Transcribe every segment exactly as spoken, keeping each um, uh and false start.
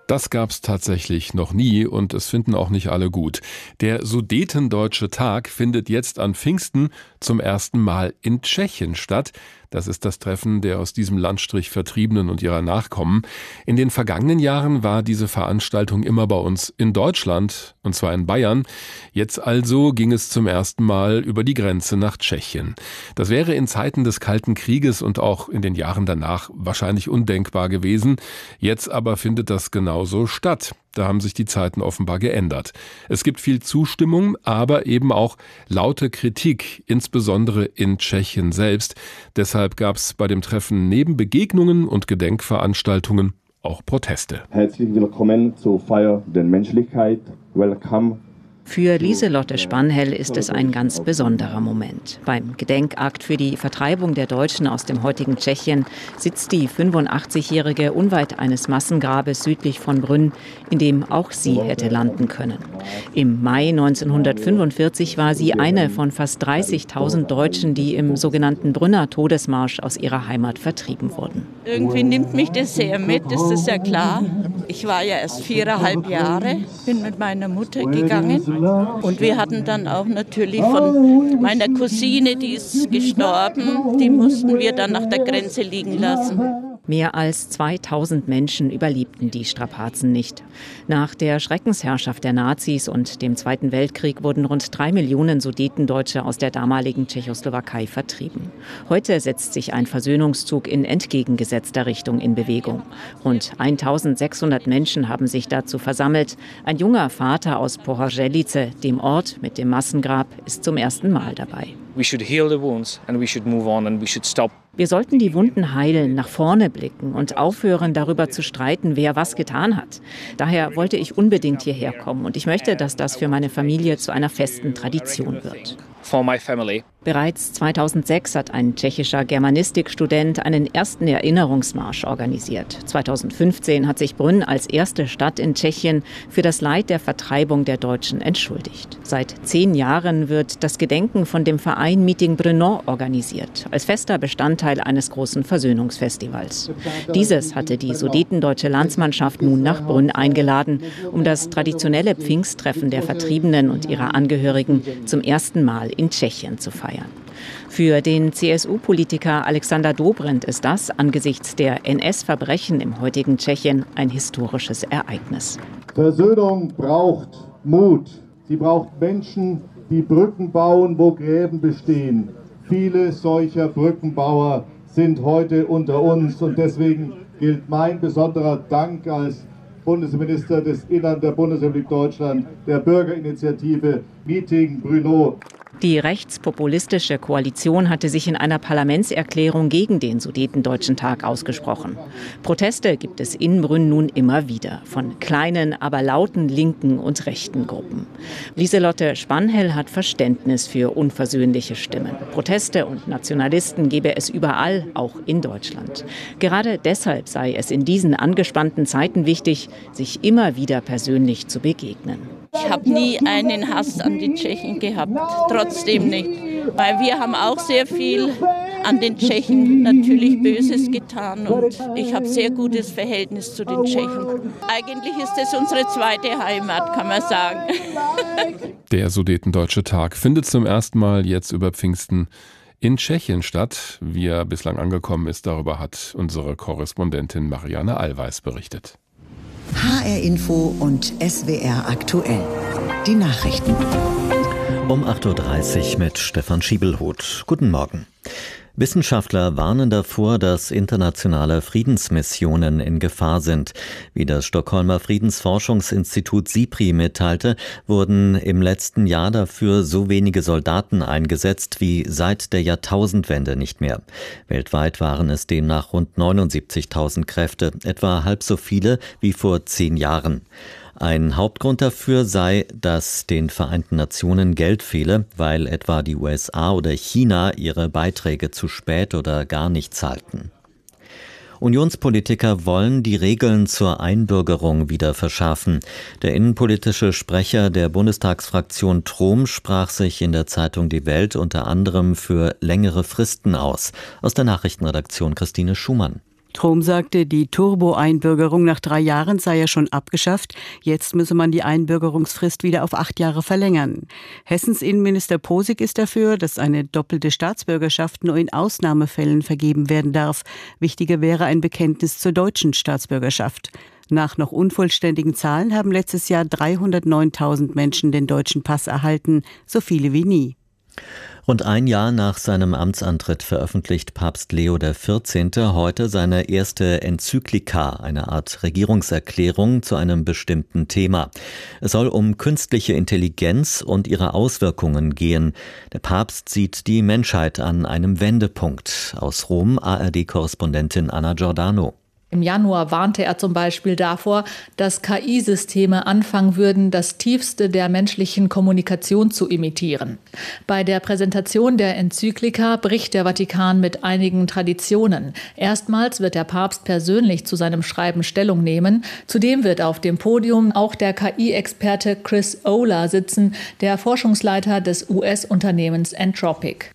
Das gab's tatsächlich noch nie und es finden auch nicht alle gut. Der Sudetendeutsche Tag findet jetzt an Pfingsten zum ersten Mal in Tschechien statt. Das ist das Treffen der aus diesem Landstrich Vertriebenen und ihrer Nachkommen. In den vergangenen Jahren war diese Veranstaltung immer bei uns in Deutschland, und zwar in Bayern. Jetzt also ging es zum ersten Mal über die Grenze nach Tschechien. Das wäre in Zeiten des Kalten Krieges und auch in den Jahren danach wahrscheinlich undenkbar gewesen. Jetzt aber findet das genauso statt. Da haben sich die Zeiten offenbar geändert. Es gibt viel Zustimmung, aber eben auch laute Kritik, insbesondere in Tschechien selbst. Deshalb gab es bei dem Treffen neben Begegnungen und Gedenkveranstaltungen auch Proteste. Herzlich willkommen zur Feier der Menschlichkeit. Welcome. Für Lieselotte Spanhel ist es ein ganz besonderer Moment. Beim Gedenkakt für die Vertreibung der Deutschen aus dem heutigen Tschechien sitzt die fünfundachtzigjährige unweit eines Massengrabes südlich von Brünn, in dem auch sie hätte landen können. Im Mai neunzehnhundertfünfundvierzig war sie eine von fast dreißigtausend Deutschen, die im sogenannten Brünner Todesmarsch aus ihrer Heimat vertrieben wurden. Irgendwie nimmt mich das sehr mit, das ist ja klar. Ich war ja erst viereinhalb Jahre, bin mit meiner Mutter gegangen. Und wir hatten dann auch natürlich von meiner Cousine, die ist gestorben, die mussten wir dann nach der Grenze liegen lassen. Mehr als zweitausend Menschen überlebten die Strapazen nicht. Nach der Schreckensherrschaft der Nazis und dem Zweiten Weltkrieg wurden rund drei Millionen Sudetendeutsche aus der damaligen Tschechoslowakei vertrieben. Heute setzt sich ein Versöhnungszug in entgegengesetzter Richtung in Bewegung. Rund eintausendsechshundert Menschen haben sich dazu versammelt. Ein junger Vater aus Pohořelice, dem Ort mit dem Massengrab, ist zum ersten Mal dabei. We should heal the wounds and we should move on and we should stop. Wir sollten die Wunden heilen, nach vorne blicken und aufhören, darüber zu streiten, wer was getan hat. Daher wollte ich unbedingt hierher kommen und ich möchte, dass das für meine Familie zu einer festen Tradition wird. For my family. Bereits zweitausendsechs hat ein tschechischer Germanistikstudent einen ersten Erinnerungsmarsch organisiert. zweitausendfünfzehn hat sich Brünn als erste Stadt in Tschechien für das Leid der Vertreibung der Deutschen entschuldigt. Seit zehn Jahren wird das Gedenken von dem Verein Meeting Brno organisiert, als fester Bestandteil eines großen Versöhnungsfestivals. Dieses hatte die sudetendeutsche Landsmannschaft nun nach Brünn eingeladen, um das traditionelle Pfingsttreffen der Vertriebenen und ihrer Angehörigen zum ersten Mal in Tschechien zu feiern. Für den C S U-Politiker Alexander Dobrindt ist das angesichts der N S-Verbrechen im heutigen Tschechien ein historisches Ereignis. Versöhnung braucht Mut. Sie braucht Menschen, die Brücken bauen, wo Gräben bestehen. Viele solcher Brückenbauer sind heute unter uns und deswegen gilt mein besonderer Dank als Bundesminister des Innern der Bundesrepublik Deutschland, der Bürgerinitiative Meeting Brno. Die rechtspopulistische Koalition hatte sich in einer Parlamentserklärung gegen den Sudetendeutschen Tag ausgesprochen. Proteste gibt es in Brünn nun immer wieder, von kleinen, aber lauten linken und rechten Gruppen. Lieselotte Spanhel hat Verständnis für unversöhnliche Stimmen. Proteste und Nationalisten gebe es überall, auch in Deutschland. Gerade deshalb sei es in diesen angespannten Zeiten wichtig, sich immer wieder persönlich zu begegnen. Ich habe nie einen Hass an die Tschechen gehabt, trotzdem nicht, weil wir haben auch sehr viel an den Tschechen natürlich Böses getan und ich habe sehr gutes Verhältnis zu den Tschechen. Eigentlich ist es unsere zweite Heimat, kann man sagen. Der Sudetendeutsche Tag findet zum ersten Mal jetzt über Pfingsten in Tschechien statt. Wie er bislang angekommen ist, darüber hat unsere Korrespondentin Marianne Allweis berichtet. H R Info und S W R aktuell. Die Nachrichten. Um acht Uhr dreißig mit Stefan Schiebelhut. Guten Morgen. Wissenschaftler warnen davor, dass internationale Friedensmissionen in Gefahr sind. Wie das Stockholmer Friedensforschungsinstitut SIPRI mitteilte, wurden im letzten Jahr dafür so wenige Soldaten eingesetzt wie seit der Jahrtausendwende nicht mehr. Weltweit waren es demnach rund neunundsiebzigtausend Kräfte, etwa halb so viele wie vor zehn Jahren. Ein Hauptgrund dafür sei, dass den Vereinten Nationen Geld fehle, weil etwa die U S A oder China ihre Beiträge zu spät oder gar nicht zahlten. Unionspolitiker wollen die Regeln zur Einbürgerung wieder verschärfen. Der innenpolitische Sprecher der Bundestagsfraktion Trom sprach sich in der Zeitung Die Welt unter anderem für längere Fristen aus. Aus der Nachrichtenredaktion Christine Schumann. Trom sagte, die Turbo-Einbürgerung nach drei Jahren sei ja schon abgeschafft. Jetzt müsse man die Einbürgerungsfrist wieder auf acht Jahre verlängern. Hessens Innenminister Posig ist dafür, dass eine doppelte Staatsbürgerschaft nur in Ausnahmefällen vergeben werden darf. Wichtiger wäre ein Bekenntnis zur deutschen Staatsbürgerschaft. Nach noch unvollständigen Zahlen haben letztes Jahr dreihundertneuntausend Menschen den deutschen Pass erhalten, so viele wie nie. Rund ein Jahr nach seinem Amtsantritt veröffentlicht Papst Leo der vierzehnte heute seine erste Enzyklika, eine Art Regierungserklärung zu einem bestimmten Thema. Es soll um künstliche Intelligenz und ihre Auswirkungen gehen. Der Papst sieht die Menschheit an einem Wendepunkt. Aus Rom A R D-Korrespondentin Anna Giordano. Im Januar warnte er zum Beispiel davor, dass K I-Systeme anfangen würden, das Tiefste der menschlichen Kommunikation zu imitieren. Bei der Präsentation der Enzyklika bricht der Vatikan mit einigen Traditionen. Erstmals wird der Papst persönlich zu seinem Schreiben Stellung nehmen. Zudem wird auf dem Podium auch der K I-Experte Chris Olah sitzen, der Forschungsleiter des U S-Unternehmens Anthropic.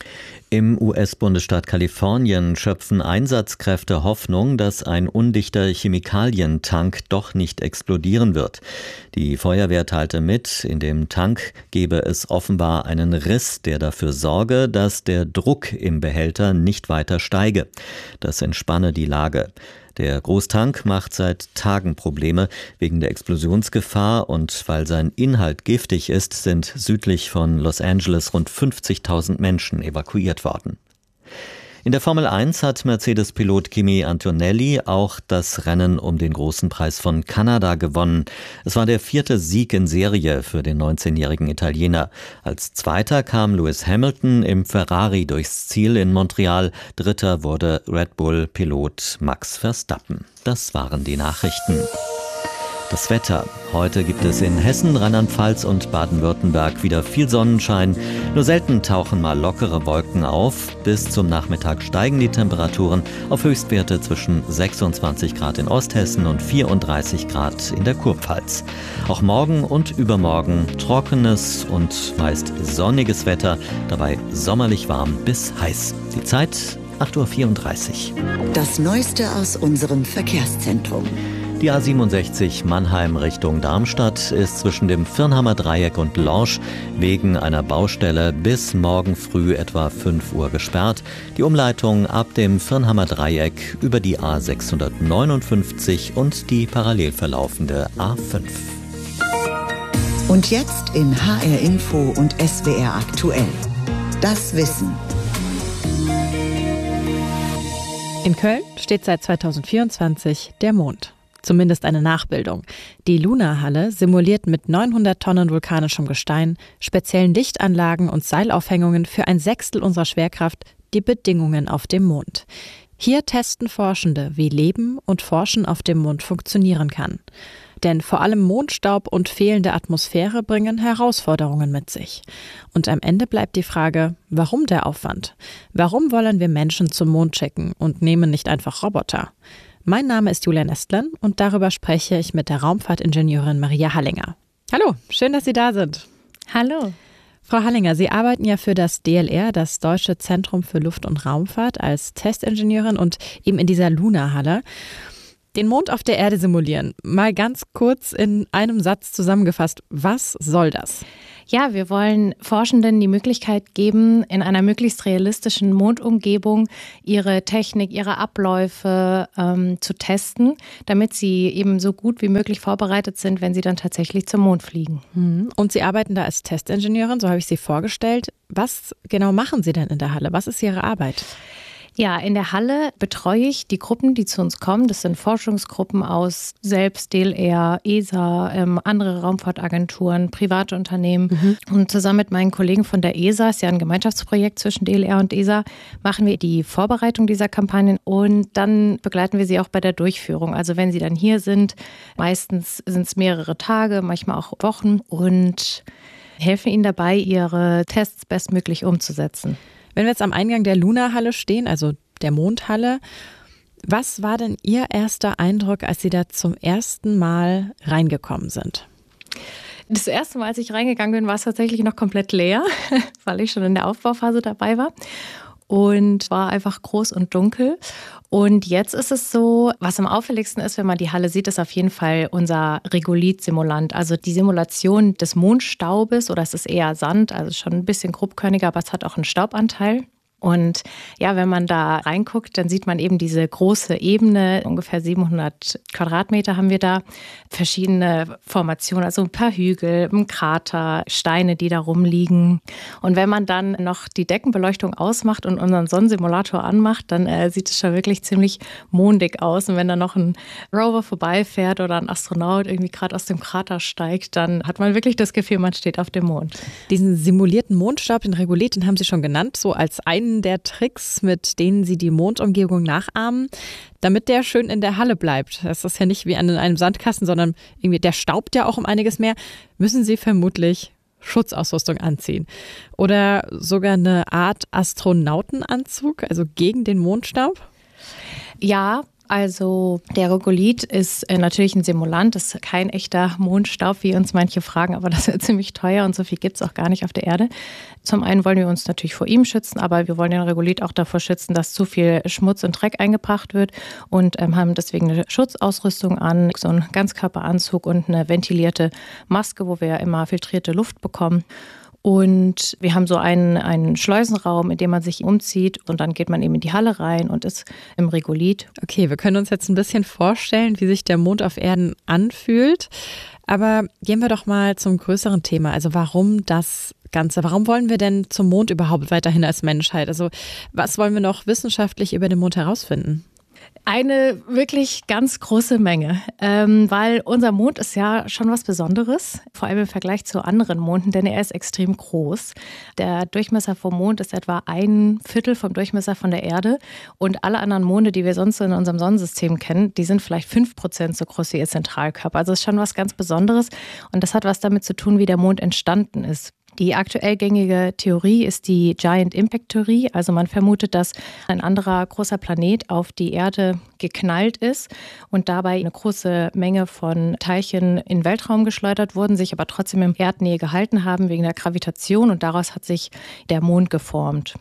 Im U S-Bundesstaat Kalifornien schöpfen Einsatzkräfte Hoffnung, dass ein undichter Chemikalientank doch nicht explodieren wird. Die Feuerwehr teilte mit, in dem Tank gebe es offenbar einen Riss, der dafür sorge, dass der Druck im Behälter nicht weiter steige. Das entspanne die Lage. Der Großtank macht seit Tagen Probleme wegen der Explosionsgefahr und weil sein Inhalt giftig ist, sind südlich von Los Angeles rund fünfzigtausend Menschen evakuiert worden. In der Formel eins hat Mercedes-Pilot Kimi Antonelli auch das Rennen um den großen Preis von Kanada gewonnen. Es war der vierte Sieg in Serie für den neunzehnjährigen Italiener. Als Zweiter kam Lewis Hamilton im Ferrari durchs Ziel in Montreal. Dritter wurde Red Bull-Pilot Max Verstappen. Das waren die Nachrichten. Das Wetter. Heute gibt es in Hessen, Rheinland-Pfalz und Baden-Württemberg wieder viel Sonnenschein. Nur selten tauchen mal lockere Wolken auf. Bis zum Nachmittag steigen die Temperaturen auf Höchstwerte zwischen sechsundzwanzig Grad in Osthessen und vierunddreißig Grad in der Kurpfalz. Auch morgen und übermorgen trockenes und meist sonniges Wetter, dabei sommerlich warm bis heiß. Die Zeit acht Uhr vierunddreißig. Das Neueste aus unserem Verkehrszentrum. Die A siebenundsechzig Mannheim Richtung Darmstadt ist zwischen dem Firnhammer Dreieck und Lorsch wegen einer Baustelle bis morgen früh etwa fünf Uhr gesperrt. Die Umleitung ab dem Firnhammer Dreieck über die A sechshundertneunundfünfzig und die parallel verlaufende A fünf. Und jetzt in H R Info und S W R aktuell. Das Wissen. In Köln steht seit zweitausendvierundzwanzig der Mond. Zumindest eine Nachbildung. Die Lunarhalle simuliert mit neunhundert Tonnen vulkanischem Gestein, speziellen Lichtanlagen und Seilaufhängungen für ein Sechstel unserer Schwerkraft die Bedingungen auf dem Mond. Hier testen Forschende, wie Leben und Forschen auf dem Mond funktionieren kann. Denn vor allem Mondstaub und fehlende Atmosphäre bringen Herausforderungen mit sich. Und am Ende bleibt die Frage, warum der Aufwand? Warum wollen wir Menschen zum Mond schicken und nehmen nicht einfach Roboter? Mein Name ist Julia Nestlern und darüber spreche ich mit der Raumfahrtingenieurin Maria Hallinger. Hallo, schön, dass Sie da sind. Hallo. Frau Hallinger, Sie arbeiten ja für das D L R, das Deutsche Zentrum für Luft- und Raumfahrt, als Testingenieurin und eben in dieser Lunarhalle. Den Mond auf der Erde simulieren. Mal ganz kurz in einem Satz zusammengefasst, was soll das? Ja, wir wollen Forschenden die Möglichkeit geben, in einer möglichst realistischen Mondumgebung ihre Technik, ihre Abläufe ähm, zu testen, damit sie eben so gut wie möglich vorbereitet sind, wenn sie dann tatsächlich zum Mond fliegen. Und Sie arbeiten da als Testingenieurin, so habe ich Sie vorgestellt. Was genau machen Sie denn in der Halle? Was ist Ihre Arbeit? Ja, in der Halle betreue ich die Gruppen, die zu uns kommen. Das sind Forschungsgruppen aus selbst D L R, E S A, ähm, andere Raumfahrtagenturen, private Unternehmen. Mhm. Und zusammen mit meinen Kollegen von der E S A, ist ja ein Gemeinschaftsprojekt zwischen D L R und E S A, machen wir die Vorbereitung dieser Kampagnen und dann begleiten wir sie auch bei der Durchführung. Also wenn sie dann hier sind, meistens sind es mehrere Tage, manchmal auch Wochen und helfen ihnen dabei, ihre Tests bestmöglich umzusetzen. Wenn wir jetzt am Eingang der Lunarhalle stehen, also der Mondhalle, was war denn Ihr erster Eindruck, als Sie da zum ersten Mal reingekommen sind? Das erste Mal, als ich reingegangen bin, war es tatsächlich noch komplett leer, weil ich schon in der Aufbauphase dabei war. und war einfach groß und dunkel. Und jetzt ist es so, was am auffälligsten ist, wenn man die Halle sieht, ist auf jeden Fall unser Regolith-Simulant. Also die Simulation des Mondstaubes, oder es ist eher Sand, also schon ein bisschen grobkörniger, aber es hat auch einen Staubanteil. Und ja, wenn man da reinguckt, dann sieht man eben diese große Ebene, ungefähr siebenhundert Quadratmeter haben wir da, verschiedene Formationen, also ein paar Hügel, ein Krater, Steine, die da rumliegen. Und wenn man dann noch die Deckenbeleuchtung ausmacht und unseren Sonnensimulator anmacht, dann äh, sieht es schon wirklich ziemlich mondig aus. Und wenn da noch ein Rover vorbeifährt oder ein Astronaut irgendwie gerade aus dem Krater steigt, dann hat man wirklich das Gefühl, man steht auf dem Mond. Diesen simulierten Mondstaub, den Regolith, den haben Sie schon genannt, so als einen der Tricks, mit denen Sie die Mondumgebung nachahmen, damit der schön in der Halle bleibt. Das ist ja nicht wie an einem Sandkasten, sondern irgendwie der staubt ja auch um einiges mehr. Müssen Sie vermutlich Schutzausrüstung anziehen oder sogar eine Art Astronautenanzug, also gegen den Mondstaub? Ja, also der Regolith ist natürlich ein Simulant, das ist kein echter Mondstaub, wie uns manche fragen, aber das ist ziemlich teuer und so viel gibt es auch gar nicht auf der Erde. Zum einen wollen wir uns natürlich vor ihm schützen, aber wir wollen den Regolith auch davor schützen, dass zu viel Schmutz und Dreck eingebracht wird und ähm, haben deswegen eine Schutzausrüstung an, so einen Ganzkörperanzug und eine ventilierte Maske, wo wir ja immer filtrierte Luft bekommen. Und wir haben so einen, einen Schleusenraum, in dem man sich umzieht und dann geht man eben in die Halle rein und ist im Regolith. Okay, wir können uns jetzt ein bisschen vorstellen, wie sich der Mond auf Erden anfühlt. Aber gehen wir doch mal zum größeren Thema. Also warum das Ganze? Warum wollen wir denn zum Mond überhaupt weiterhin als Menschheit? Also was wollen wir noch wissenschaftlich über den Mond herausfinden? Eine wirklich ganz große Menge, ähm, weil unser Mond ist ja schon was Besonderes, vor allem im Vergleich zu anderen Monden, denn er ist extrem groß. Der Durchmesser vom Mond ist etwa ein Viertel vom Durchmesser von der Erde und alle anderen Monde, die wir sonst in unserem Sonnensystem kennen, die sind vielleicht fünf Prozent so groß wie ihr Zentralkörper. Also es ist schon was ganz Besonderes und das hat was damit zu tun, wie der Mond entstanden ist. Die aktuell gängige Theorie ist die Giant Impact Theorie. Also man vermutet, dass ein anderer großer Planet auf die Erde geknallt ist und dabei eine große Menge von Teilchen in den Weltraum geschleudert wurden, sich aber trotzdem in Erdnähe gehalten haben wegen der Gravitation und daraus hat sich der Mond geformt.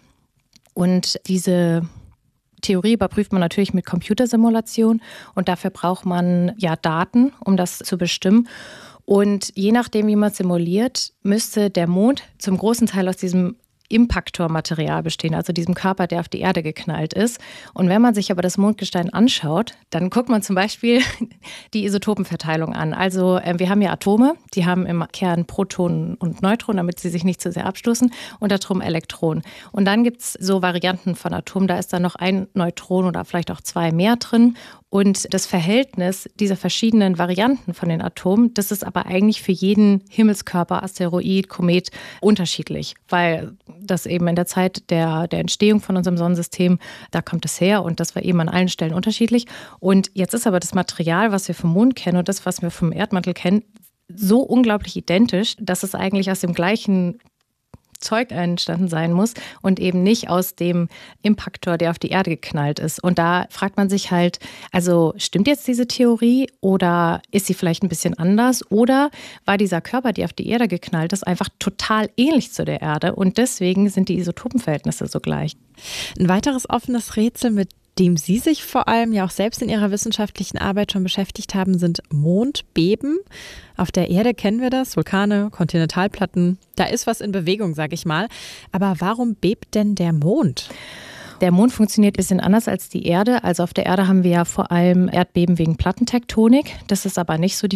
Und diese Theorie überprüft man natürlich mit Computersimulation und dafür braucht man ja Daten, um das zu bestimmen. Und je nachdem, wie man simuliert, müsste der Mond zum großen Teil aus diesem Impaktormaterial bestehen, also diesem Körper, der auf die Erde geknallt ist. Und wenn man sich aber das Mondgestein anschaut, dann guckt man zum Beispiel die Isotopenverteilung an. Also äh, wir haben ja Atome, die haben im Kern Protonen und Neutronen, damit sie sich nicht zu sehr abstoßen, und darum Elektronen. Und dann gibt es so Varianten von Atomen, da ist dann noch ein Neutron oder vielleicht auch zwei mehr drin. Und das Verhältnis dieser verschiedenen Varianten von den Atomen, das ist aber eigentlich für jeden Himmelskörper, Asteroid, Komet unterschiedlich, weil das eben in der Zeit der, der Entstehung von unserem Sonnensystem, da kommt es her und das war eben an allen Stellen unterschiedlich. Und jetzt ist aber das Material, was wir vom Mond kennen und das, was wir vom Erdmantel kennen, so unglaublich identisch, dass es eigentlich aus dem gleichen Zeug entstanden sein muss und eben nicht aus dem Impaktor, der auf die Erde geknallt ist. Und da fragt man sich halt, also stimmt jetzt diese Theorie oder ist sie vielleicht ein bisschen anders oder war dieser Körper, der auf die Erde geknallt ist, einfach total ähnlich zu der Erde und deswegen sind die Isotopenverhältnisse so gleich. Ein weiteres offenes Rätsel, mit dem Sie sich vor allem ja auch selbst in Ihrer wissenschaftlichen Arbeit schon beschäftigt haben, sind Mondbeben. Auf der Erde kennen wir das, Vulkane, Kontinentalplatten. Da ist was in Bewegung, sag ich mal. Aber warum bebt denn der Mond? Der Mond funktioniert ein bisschen anders als die Erde. Also auf der Erde haben wir ja vor allem Erdbeben wegen Plattentektonik. Das ist aber nicht so die